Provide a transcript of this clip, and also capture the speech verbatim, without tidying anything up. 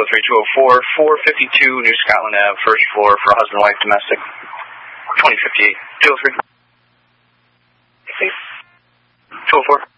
three two oh four, four fifty-two New Scotland Avenue, first floor for husband and wife domestic. twenty fifty-eight. two oh three. two oh four.